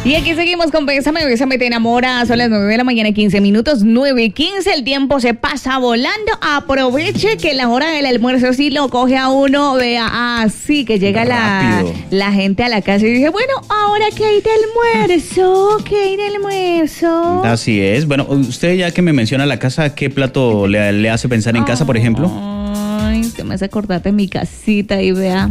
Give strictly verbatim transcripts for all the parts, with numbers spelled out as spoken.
Y aquí seguimos con Bésame, Bésame, te enamora. Son las nueve de la mañana, quince minutos, nueve quince. El tiempo se pasa volando. Aproveche que la hora del almuerzo sí lo coge a uno. Vea, así que llega la, la gente a la casa y dice, bueno, ahora ¿qué hay de almuerzo? ¿Qué hay de almuerzo? Así es. Bueno, usted ya que me menciona la casa, ¿qué plato le, le hace pensar en casa, por ejemplo? Ay, usted me hace acordar de mi casita y vea.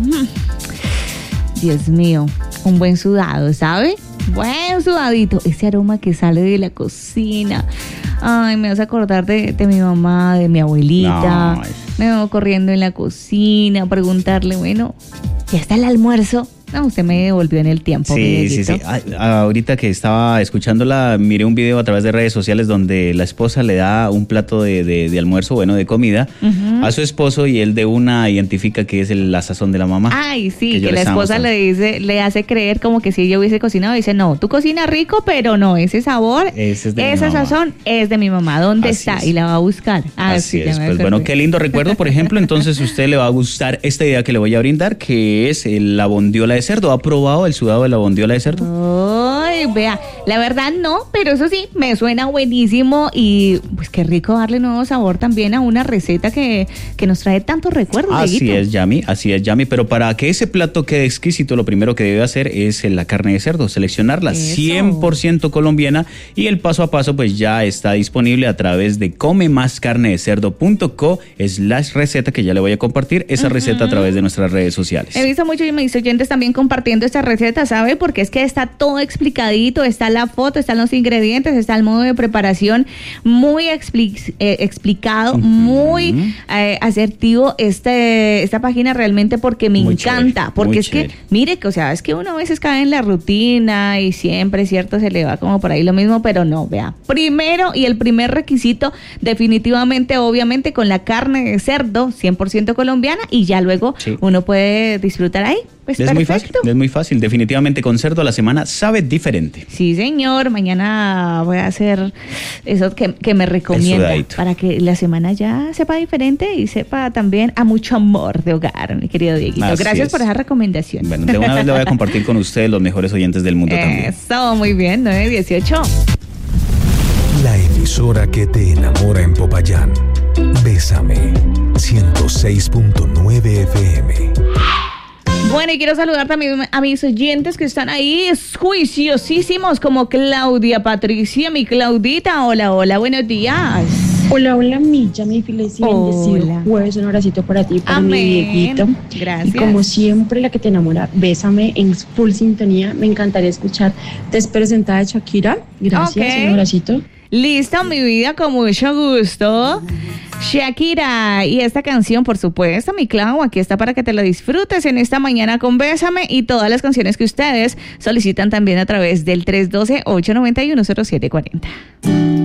Dios mío, un buen sudado, ¿sabe? Buen sudadito, ese aroma que sale de la cocina. Ay, me hace acordar de, de mi mamá, de mi abuelita. No, me voy corriendo en la cocina a preguntarle, bueno, ¿ya está el almuerzo? No, usted me devolvió en el tiempo. Sí, sí, sí. Ah, ahorita que estaba escuchándola, miré un video a través de redes sociales donde la esposa le da un plato de, de, de almuerzo, bueno, de comida, uh-huh. a su esposo y él de una identifica que es el, la sazón de la mamá. Ay, sí, que, que la esposa le dice, le hace creer como que si ella hubiese cocinado, dice, no, tú cocinas rico, pero no, ese sabor, ese es de esa sazón es de mi mamá. ¿Dónde Así está? Es. Y la va a buscar. Ah, Así sí, es. Pues bueno, qué lindo recuerdo, por ejemplo. Entonces, a usted le va a gustar esta idea que le voy a brindar, que es la bondiola de cerdo. ¿Ha probado el sudado de la bondiola de cerdo? Ay, vea, la verdad no, pero eso sí, me suena buenísimo y pues qué rico darle nuevo sabor también a una receta que, que nos trae tantos recuerdos. Así Dieguito. es, Yami, así es, Yami, pero para que ese plato quede exquisito, lo primero que debe hacer es la carne de cerdo, seleccionarla Eso. cien por ciento colombiana y el paso a paso pues ya está disponible a través de come más carne de cerdo punto co slash receta que ya le voy a compartir esa uh-huh. receta a través de nuestras redes sociales. He visto muchos y mis oyentes también compartiendo esta receta, ¿sabe? Porque es que está todo explicadito, está la foto, están los ingredientes, está el modo de preparación muy expli- eh, explicado, uh-huh. muy eh, asertivo este, esta página realmente porque me muy encanta, chévere, porque es chévere. que, mire, que, o sea, es que uno a veces cae en la rutina y siempre, cierto, se le va como por ahí lo mismo, pero no, vea, primero y el primer requisito definitivamente, obviamente, con la carne de cerdo cien por ciento colombiana y ya luego sí. uno puede disfrutar ahí. Pues es perfecto. muy fácil, es muy fácil. Definitivamente con cerdo a la semana sabe diferente. Sí, señor. Mañana voy a hacer eso que, que me recomienda para que la semana ya sepa diferente y sepa también a mucho amor de hogar, mi querido Dieguito. Así Gracias es. por esa recomendación. Bueno, de una vez le voy a compartir con ustedes los mejores oyentes del mundo también. Eso, muy bien, nueve dieciocho. La emisora que te enamora en Popayán. Bésame, ciento seis punto nueve F M. Bueno, y quiero saludar también a mis oyentes que están ahí juiciosísimos como Claudia Patricia, mi Claudita. Hola, hola, buenos días. Hola, hola, Micha, mi feliz y bendecido jueves. Un abracito para ti, para Amén. mi Dieguito. Gracias. Y como siempre, la que te enamora, bésame en full sintonía. Me encantaría escuchar Te espero sentada de Shakira. Gracias, okay. Un abracito. Listo, mi vida, con mucho gusto. Shakira, y esta canción, por supuesto, mi Clau, aquí está para que te la disfrutes en esta mañana con Bésame y todas las canciones que ustedes solicitan también a través del tres uno dos, ocho nueve uno, cero siete cuatro cero.